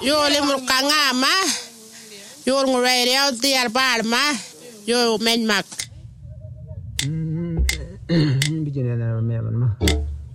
Yo limur kangama. Yo ngurere out there barma. Yo menmak. Bijine na meman ma.